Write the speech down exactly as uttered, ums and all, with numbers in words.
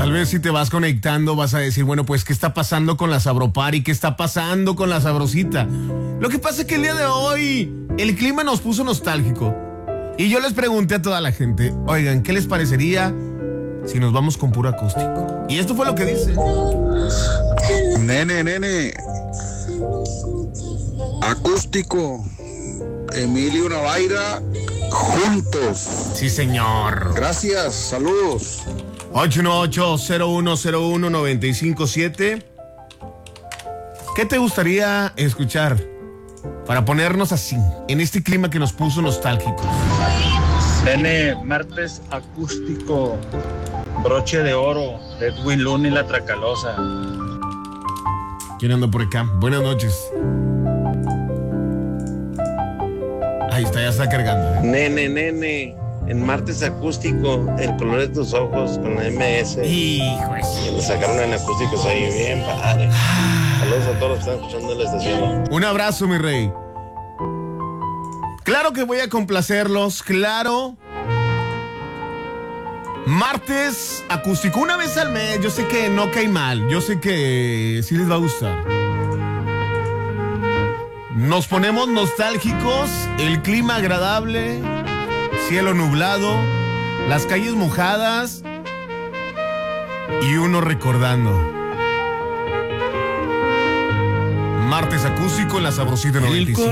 Tal vez si te vas conectando vas a decir, bueno, pues, ¿qué está pasando con la Sabropari? ¿Qué está pasando con la Sabrosita? Lo que pasa es que el día de hoy el clima nos puso nostálgico. Y yo les pregunté a toda la gente, oigan, ¿qué les parecería si nos vamos con puro acústico? Y esto fue lo que dice. Nene, nene. Acústico. Emilio Navaira, juntos. Sí, señor. Gracias, saludos. ocho uno ocho, cero uno cero uno, nueve cinco siete. ¿Qué te gustaría escuchar para ponernos así, en este clima que nos puso nostálgicos? Nene, martes acústico, broche de oro, de Edwin Luna y la Tracalosa. ¿Quién anda por acá? Buenas noches. Ahí está, ya está cargando. Nene, nene, en martes acústico, el color de tus ojos con la M S. Hijo, que le sacaron en acústicos ahí, bien padre. Saludos a todos los que están escuchando la estación. Un abrazo, mi rey. Claro que voy a complacerlos, claro. Martes acústico, una vez al mes. Yo sé que no cae mal, yo sé que sí les va a gustar. Nos ponemos nostálgicos, el clima agradable, cielo nublado, las calles mojadas y uno recordando. Martes acústico en la Sabrosita noventa y cinco.